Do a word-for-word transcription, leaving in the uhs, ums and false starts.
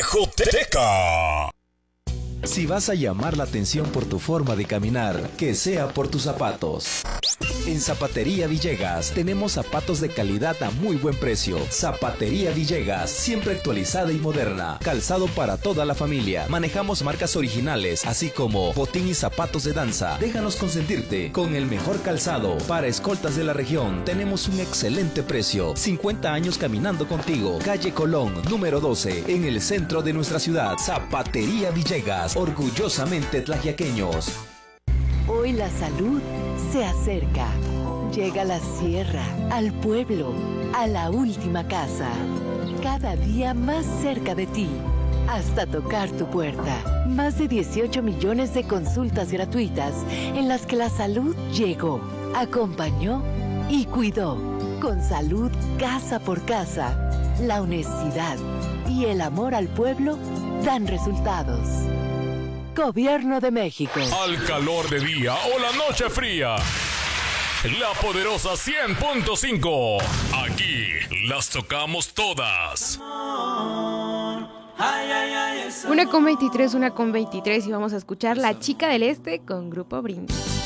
Viejoteca. Si vas a llamar la atención por tu forma de caminar, que sea por tus zapatos. En Zapatería Villegas tenemos zapatos de calidad a muy buen precio. Zapatería Villegas, siempre actualizada y moderna. Calzado para toda la familia. Manejamos marcas originales, así como botín y zapatos de danza. Déjanos consentirte con el mejor calzado. Para escoltas de la región, tenemos un excelente precio. cincuenta años caminando contigo. Calle Colón, número doce, en el centro de nuestra ciudad. Zapatería Villegas, orgullosamente tlaxiaqueños. Hoy la salud se acerca. Llega a la sierra, al pueblo, a la última casa. Cada día más cerca de ti, hasta tocar tu puerta. Más de dieciocho millones de consultas gratuitas en las que la salud llegó, acompañó y cuidó. Con salud casa por casa, la honestidad y el amor al pueblo dan resultados. Gobierno de México. Al calor de día o la noche fría. La poderosa cien punto cinco. Aquí las tocamos todas. Una con veintitrés, una con veintitrés y vamos a escuchar La Chica del Este con Grupo Brindis.